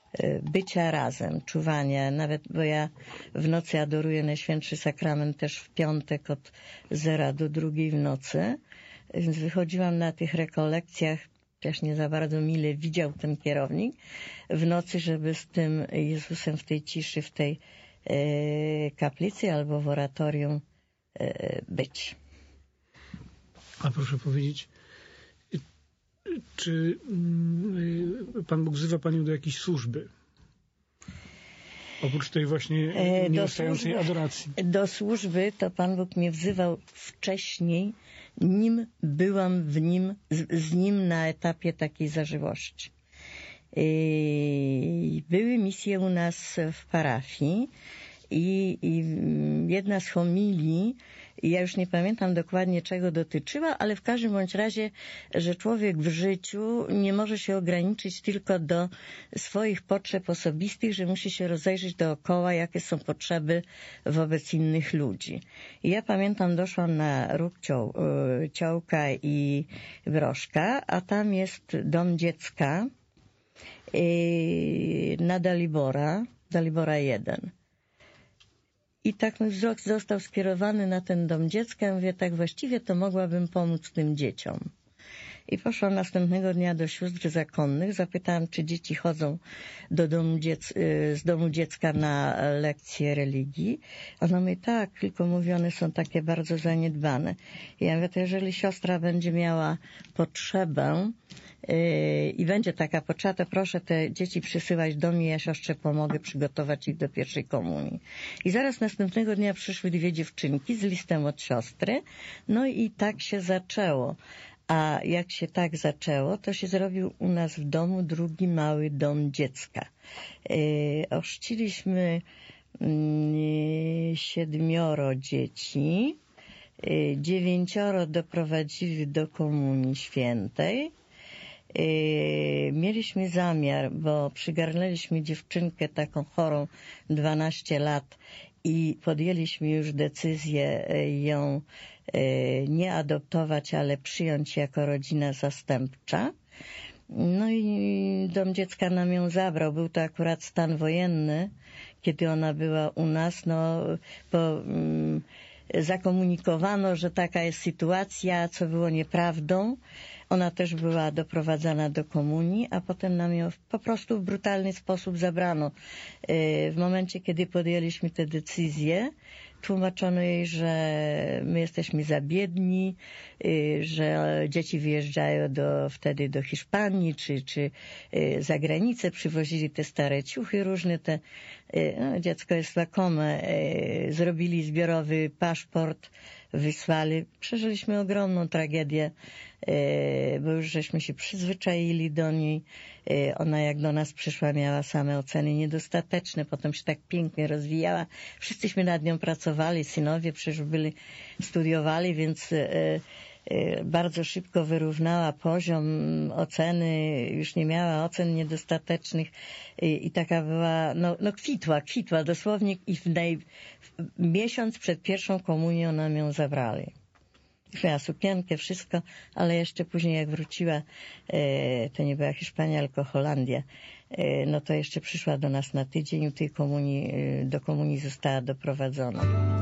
bycia razem, czuwania, nawet, bo ja w nocy adoruję Najświętszy Sakrament też w piątek od 0 do 2 w nocy, więc wychodziłam na tych rekolekcjach, też nie za bardzo mile widział ten kierownik, w nocy, żeby z tym Jezusem w tej ciszy, w tej kaplicy albo w oratorium być. A proszę powiedzieć, czy Pan Bóg wzywa Panią do jakiejś służby? Oprócz tej właśnie nieustającej adoracji. Do służby to Pan Bóg mnie wzywał wcześniej, nim byłam z Nim na etapie takiej zażyłości. Były misje u nas w parafii i jedna z homilii, ja już nie pamiętam dokładnie czego dotyczyła, ale w każdym bądź razie, że człowiek w życiu nie może się ograniczyć tylko do swoich potrzeb osobistych, że musi się rozejrzeć dookoła, jakie są potrzeby wobec innych ludzi. I ja pamiętam, doszłam na Róg Ciołka i Broszka, a tam jest dom dziecka na Dalibora 1. I tak mój wzrok został skierowany na ten dom dziecka. Ja mówię, tak właściwie to mogłabym pomóc tym dzieciom. I poszłam następnego dnia do sióstr zakonnych, zapytałam, czy dzieci chodzą z domu dziecka na lekcje religii. Ona mówi, tak, tylko mówi, one są takie bardzo zaniedbane. I ja mówię, to jeżeli siostra będzie miała potrzebę i będzie taka potrzeba, to proszę te dzieci przysyłać do mnie, ja siostrze pomogę przygotować ich do pierwszej komunii. I zaraz następnego dnia przyszły 2 dziewczynki z listem od siostry, no i tak się zaczęło. A jak się tak zaczęło, to się zrobił u nas w domu drugi mały dom dziecka. Ochrzciliśmy 7 dzieci, 9 doprowadzili do Komunii Świętej. Mieliśmy zamiar, bo przygarnęliśmy dziewczynkę taką chorą 12 lat i podjęliśmy już decyzję ją nie adoptować, ale przyjąć jako rodzina zastępcza. No i dom dziecka nam ją zabrał. Był to akurat stan wojenny, kiedy ona była u nas, no bo zakomunikowano, że taka jest sytuacja, co było nieprawdą. Ona też była doprowadzana do komunii, a potem nam ją po prostu w brutalny sposób zabrano. W momencie, kiedy podjęliśmy tę decyzję, tłumaczono jej, że my jesteśmy za biedni, że dzieci wyjeżdżają wtedy do Hiszpanii czy za granicę, przywozili te stare ciuchy różne, dziecko jest łakome, zrobili zbiorowy paszport, wysłali. Przeżyliśmy ogromną tragedię, bo już żeśmy się przyzwyczaili do niej. Ona jak do nas przyszła, miała same oceny niedostateczne, potem się tak pięknie rozwijała. Wszyscyśmy nad nią pracowali, synowie przecież studiowali, więc bardzo szybko wyrównała poziom oceny, już nie miała ocen niedostatecznych i taka była, kwitła dosłownie i miesiąc przed pierwszą komunią nam ją zabrali. Miała sukienkę, wszystko, ale jeszcze później jak wróciła, to nie była Hiszpania, tylko Holandia, no to jeszcze przyszła do nas na tydzień, do komunii została doprowadzona.